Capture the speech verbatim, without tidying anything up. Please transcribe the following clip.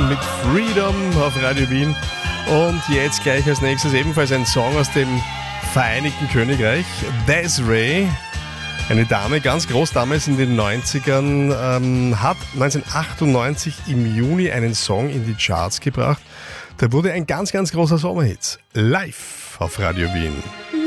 mit Freedom auf Radio Wien. Und jetzt gleich als nächstes ebenfalls ein Song aus dem Vereinigten Königreich. Des'ree, eine Dame, ganz groß damals in den neunzigern, ähm, hat neunzehnhundertachtundneunzig im Juni einen Song in die Charts gebracht. Der wurde ein ganz, ganz großer Sommerhit. Live auf Radio Wien.